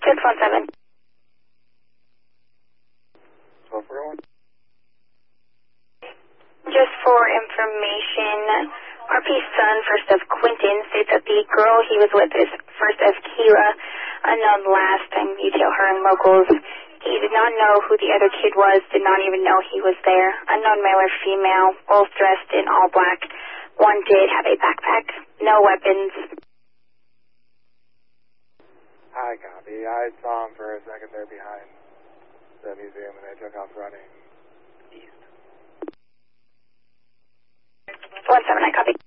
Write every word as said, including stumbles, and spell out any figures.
six one seven. twelve forty-one. Just for information, R P's son, first of Quentin, states that the girl he was with is first of Keela, unknown last time you tell her in locals. He did not know who the other kid was, did not even know he was there. Unknown male or female, both dressed in all black. One did have a backpack, no weapons. I copy. I saw him for a second there behind the museum and they took off running east. one seven, I copy.